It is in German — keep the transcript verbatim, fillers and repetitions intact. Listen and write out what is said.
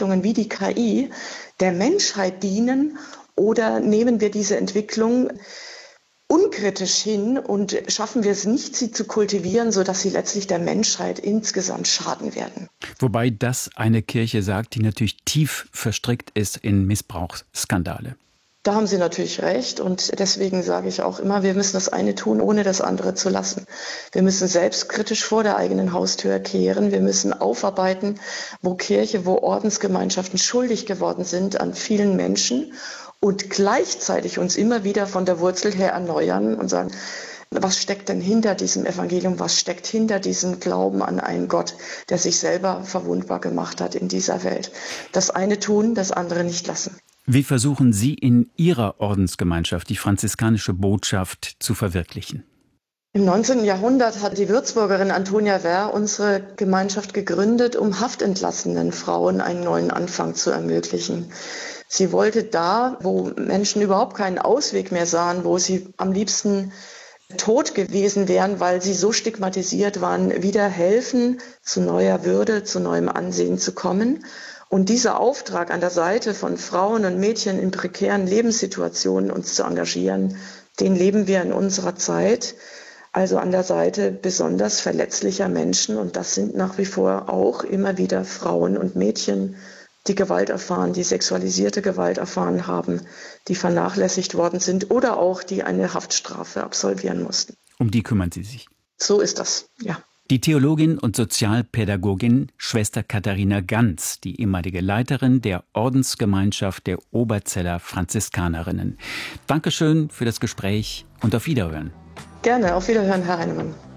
Entwicklungen wie die K I der Menschheit dienen oder nehmen wir diese Entwicklung unkritisch hin und schaffen wir es nicht, sie zu kultivieren, sodass sie letztlich der Menschheit insgesamt schaden werden. Wobei das eine Kirche sagt, die natürlich tief verstrickt ist in Missbrauchsskandale. Da haben Sie natürlich recht und deswegen sage ich auch immer, wir müssen das eine tun, ohne das andere zu lassen. Wir müssen selbstkritisch vor der eigenen Haustür kehren. Wir müssen aufarbeiten, wo Kirche, wo Ordensgemeinschaften schuldig geworden sind an vielen Menschen und gleichzeitig uns immer wieder von der Wurzel her erneuern und sagen, was steckt denn hinter diesem Evangelium? Was steckt hinter diesem Glauben an einen Gott, der sich selber verwundbar gemacht hat in dieser Welt? Das eine tun, das andere nicht lassen. Wie versuchen Sie in Ihrer Ordensgemeinschaft die franziskanische Botschaft zu verwirklichen? Im neunzehnten Jahrhundert hat die Würzburgerin Antonia Wehr unsere Gemeinschaft gegründet, um haftentlassenen Frauen einen neuen Anfang zu ermöglichen. Sie wollte da, wo Menschen überhaupt keinen Ausweg mehr sahen, wo sie am liebsten tot gewesen wären, weil sie so stigmatisiert waren, wieder helfen, zu neuer Würde, zu neuem Ansehen zu kommen. Und dieser Auftrag, an der Seite von Frauen und Mädchen in prekären Lebenssituationen uns zu engagieren, den leben wir in unserer Zeit, also an der Seite besonders verletzlicher Menschen. Und das sind nach wie vor auch immer wieder Frauen und Mädchen, die Gewalt erfahren, die sexualisierte Gewalt erfahren haben, die vernachlässigt worden sind oder auch die eine Haftstrafe absolvieren mussten. Um die kümmern Sie sich? So ist das, ja. Die Theologin und Sozialpädagogin Schwester Katharina Ganz, die ehemalige Leiterin der Ordensgemeinschaft der Oberzeller Franziskanerinnen. Dankeschön für das Gespräch und auf Wiederhören. Gerne, auf Wiederhören, Herr Heinemann.